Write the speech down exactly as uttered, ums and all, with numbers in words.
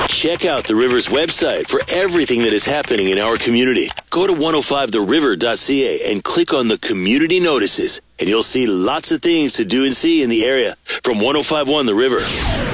Check out the River's website for everything that is happening in our community. Go to one oh five the river dot c a and click on the community notices, and you'll see lots of things to do and see in the area. From one oh five point one The River.